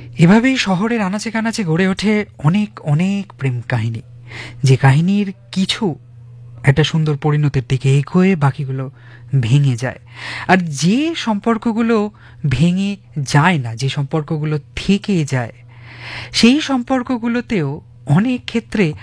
এভাবেই শহরের আনাচে কানাচে গড়ে ওঠে অনেক অনেক প্রেম কাহিনী, যে কাহিনীর কিছু একটা সুন্দর পরিণতির দিকে এগোয়ে বাকিগুলো ভেঙে যায়। আর যে সম্পর্কগুলো ভেঙে যায় না, যে সম্পর্কগুলো থেকে যায়, সেই সম্পর্কগুলোতেও অনেক ক্ষেত্রে